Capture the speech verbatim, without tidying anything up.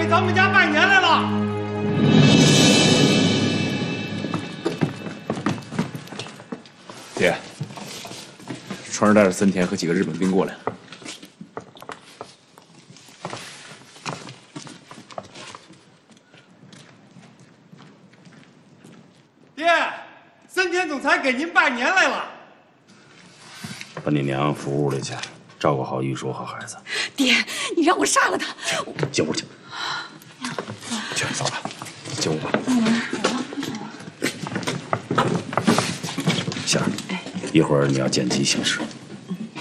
给咱们家拜年来了。 爹，船上带着森田和几个日本兵过来了。 爹，森田总裁给您拜年来了。 把你娘扶屋里去，照顾好玉茹和孩子。 爹，你让我杀了他！ 进屋去。去，走吧，进屋吧。杏儿，一会儿你要见机行事。